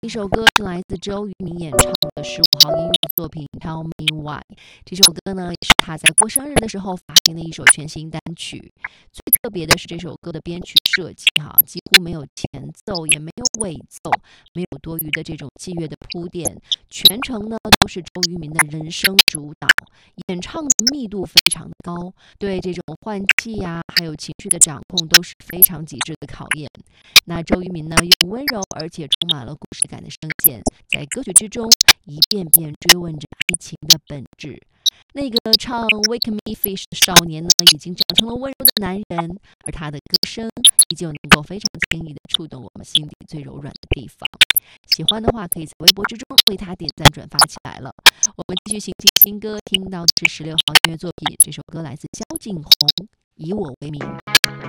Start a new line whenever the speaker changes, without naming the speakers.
首歌是来自周渝民演唱的15号音乐作品《Tell Me Why》。这首歌呢，也是他在过生日的时候发行的一首全新单曲。最特别的是这首歌的编曲设计，几乎没有前奏，也没有尾奏，没有多余的这种器乐的铺垫，全程呢都是周渝民的人声主导，演唱的密度非常的高，对这种换气呀，还有情绪的掌控都是非常极致的考验。那周渝民呢，用温柔而且充满了故事感的声线，在歌曲之中一遍遍追问着爱情的本质。那个唱 Wake Me Fish 的少年呢，已经长成了温柔的男人，而他的歌声依旧能够非常轻易的触动我们心底最柔软的地方。喜欢的话，可以在微博之中为他点赞转发起来了。我们继续行进新歌，听到的是16号音乐作品，这首歌来自萧敬腾，以我为名。